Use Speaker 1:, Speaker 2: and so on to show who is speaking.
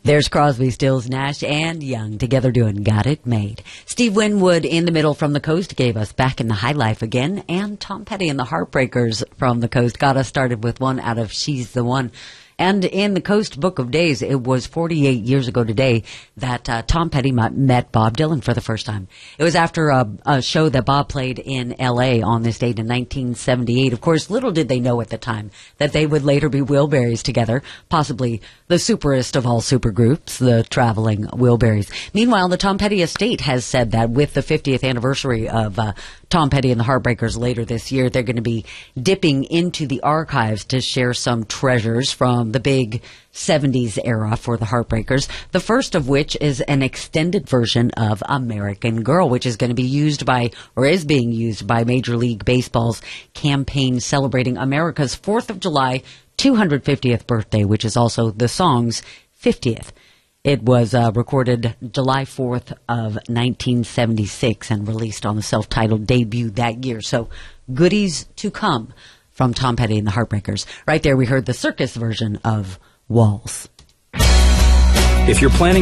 Speaker 1: There's Crosby, Stills, Nash, and Young together doing Got It Made. Steve Winwood in the middle from the coast gave us Back in the High Life again, and Tom Petty and the Heartbreakers from the coast got us started with one out of She's the One. And in the Coast Book of Days, it was 48 years ago today that Tom Petty met Bob Dylan for the first time. It was after a show that Bob played in L.A. on this date in 1978. Of course, little did they know at the time that they would later be Wilburys together, possibly the superest of all supergroups, the Traveling Wilburys. Meanwhile, the Tom Petty estate has said that with the 50th anniversary of Tom Petty and the Heartbreakers later this year, they're going to be dipping into the archives to share some treasures from the big 70s era for the Heartbreakers, the first of which is an extended version of American Girl, which is going to be used by, or is being used by, Major League Baseball's campaign celebrating America's 4th of July 250th birthday, which is also the song's 50th. It was recorded July 4th of 1976 and released on the self-titled debut that year. So goodies to come from Tom Petty and the Heartbreakers. Right there we heard the circus version of Walls.
Speaker 2: If you're planning